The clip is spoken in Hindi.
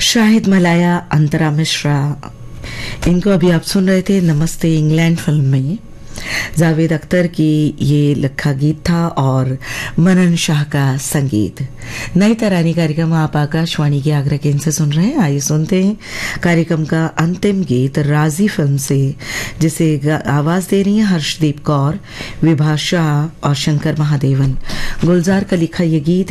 शाहिद मलाया, अंतरा मिश्रा, इनको अभी आप सुन रहे थे नमस्ते इंग्लैंड फिल्म में। जावेद अख्तर की ये लिखा गीत था और मनन शाह का संगीत। नई तरानी कार्यक्रम आप आकाशवाणी के आगरा केंद्र से सुन रहे हैं। आइए सुनते हैं कार्यक्रम का अंतिम गीत राजी फिल्म से, जिसे आवाज दे रही हैं हर्षदीप कौर, विभा शाह और शंकर महादेवन। गुलजार का लिखा ये गीत